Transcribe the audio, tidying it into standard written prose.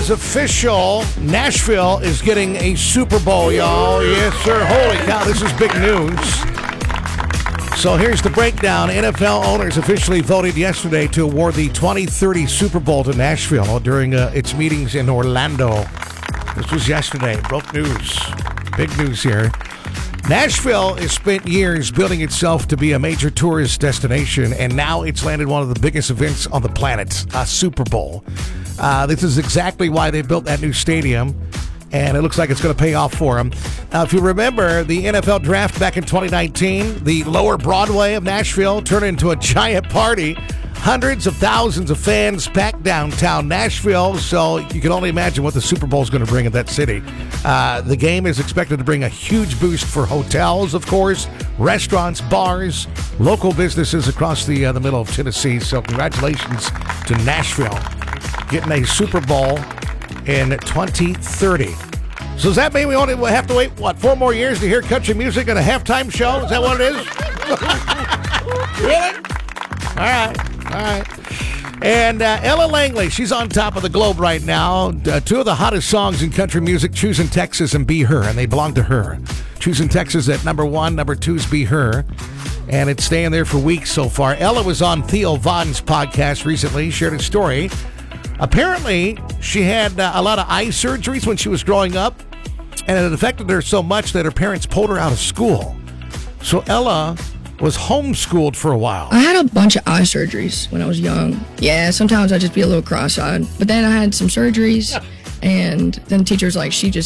is official. Nashville is getting a Super Bowl, y'all. Yes, sir. Holy cow, this is big news. So here's the breakdown. NFL owners officially voted yesterday to award the 2030 Super Bowl to Nashville during its meetings in Orlando. This was yesterday. Broke news. Big news here. Nashville has spent years building itself to be a major tourist destination, and now it's landed one of the biggest events on the planet, a Super Bowl. This is exactly why they built that new stadium, and it looks like it's going to pay off for them. Now, if you remember the NFL draft back in 2019, the lower Broadway of Nashville turned into a giant party. Hundreds of thousands of fans packed downtown Nashville, so you can only imagine what the Super Bowl is going to bring in that city. The game is expected to bring a huge boost for hotels, of course, restaurants, bars, local businesses across the middle of Tennessee. So congratulations to Nashville getting a Super Bowl in 2030. So does that mean we only have to wait, 4 more years to hear country music at a halftime show? Is that what it is? Really? All right. And Ella Langley, she's on top of the globe right now. 2 of the hottest songs in country music, Choosing Texas and Be Her, and they belong to her. Choosing Texas at number 1, number 2 is Be Her, and it's staying there for weeks so far. Ella was on Theo Von's podcast recently, shared a story. Apparently, she had a lot of eye surgeries when she was growing up, and it affected her so much that her parents pulled her out of school. So Ella was homeschooled for a while. I had a bunch of eye surgeries when I was young. Yeah, sometimes I'd just be a little cross-eyed. But then I had some surgeries, and then teachers she